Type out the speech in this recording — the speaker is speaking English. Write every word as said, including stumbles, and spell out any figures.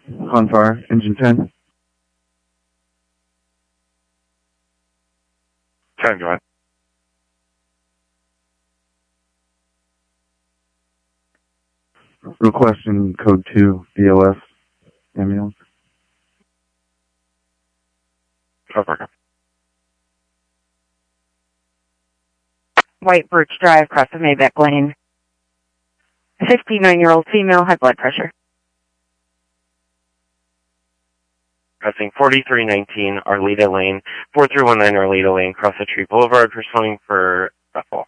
On fire, engine ten. ten, go ahead. Requesting code two, D O S, ambulance. Over. White Birch Drive, across the Maybach Lane. A fifty-nine-year-old female, high blood pressure. Passing forty-three nineteen Arleta Lane, four three one nine Arleta Lane, cross the Tree Boulevard, pursuing for Bethel.